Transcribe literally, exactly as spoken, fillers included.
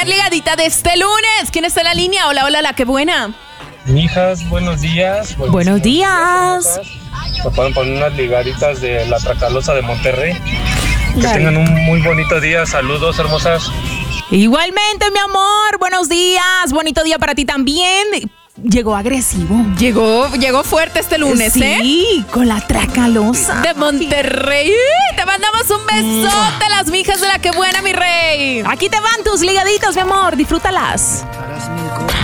primer ligadita de este lunes. ¿Quién está en la línea? Hola, hola, la que buena. Mijas, buenos días. Buenos, buenos días. días Me pueden poner unas ligaditas de la Tracalosa de Monterrey. Que Dale. Tengan un muy bonito día. Saludos, hermosas. Igualmente, mi amor. Buenos días. Bonito día para ti también. Llegó agresivo. Llegó, llegó fuerte este lunes, sí, ¿eh? Sí, con la Tracalosa. De Monterrey. Te mandamos un besote, las mijas de la que buena, mi rey. Aquí te van tus ligaditas, mi amor. Disfrútalas.